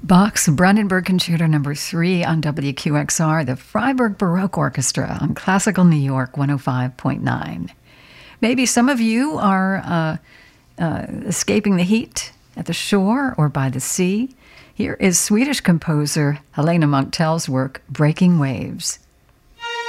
Bach's Brandenburg Concerto No. 3 on WQXR, the Freiburg Baroque Orchestra on Classical New York 105.9. Maybe some of you are escaping the heat at the shore or by the sea. Here is Swedish composer Helena Montell's work, Breaking Waves.